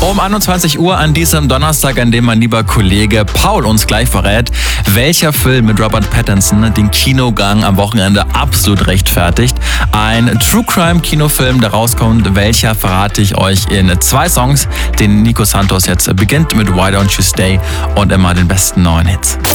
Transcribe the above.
Um 21 Uhr an diesem Donnerstag, an dem mein lieber Kollege Paul uns gleich verrät, welcher Film mit Robert Pattinson den Kinogang am Wochenende absolut rechtfertigt. Ein True Crime Kinofilm, der rauskommt, welcher verrate ich euch in 2 Songs, den Nico Santos jetzt beginnt mit Why Don't You Stay und immer den besten neuen Hits.